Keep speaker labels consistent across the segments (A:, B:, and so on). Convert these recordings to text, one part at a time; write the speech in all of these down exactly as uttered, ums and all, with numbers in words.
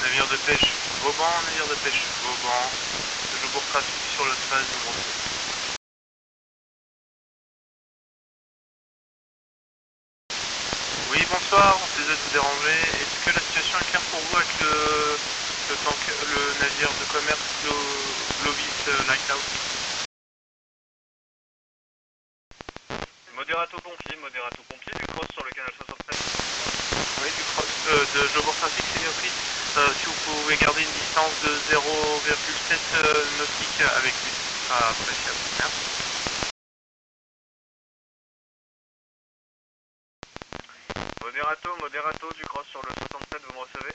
A: Navire de pêche Vauban, navire de pêche Vauban, Jobourg Trafic sur le treize numéro sept. Oui, bonsoir, désolé de vous déranger. Est-ce que la situation est claire pour vous avec le, le, tank, le navire de commerce Glo, Glovis Lighthouse?
B: Moderato pompier, moderato pompier, du cross sur le canal soixante-treize.
A: Oui, du cross euh, de Jobourg Trafic, c'est bien pris. Euh, si vous pouvez garder une distance de zéro virgule sept euh, nautique avec lui, ce sera appréciable. Merci.
B: Moderato, moderato, du cross sur le soixante-sept, vous me recevez?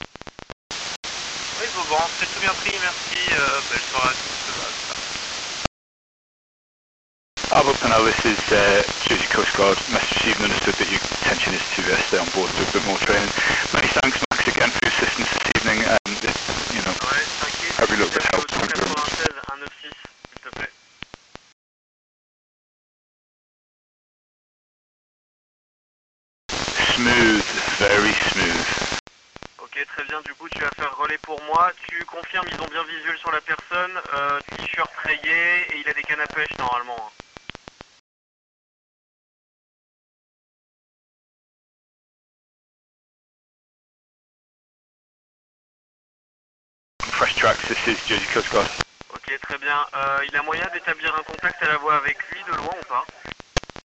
A: Oui, Vauban, c'est tout bien pris, merci. Euh, belle soirée à tous. Euh,
C: Bravo Canal, this is uh, Jersey Coast Guard. Message received and understood that your intention is to uh, stay on board to a bit more training. Many thanks, Max, again for your assistance this evening. Um, this, you know,
B: Ouais, t'inquiète,
C: every little bit helps. Thank you very much.
B: quatre-vingt-seize, un neuf six, s'il te plaît.
C: Smooth, very smooth.
B: Ok, très bien, du coup tu vas faire relais pour moi. Tu confirmes, ils ont bien visuel sur la personne, euh, t-shirt rayé et il a des cannes à pêche normalement. Hein.
C: Fresh tracks, this is Jersey Coast Guard.
B: Ok, très bien. Euh, il a moyen d'établir un contact à la voix avec lui de loin ou pas?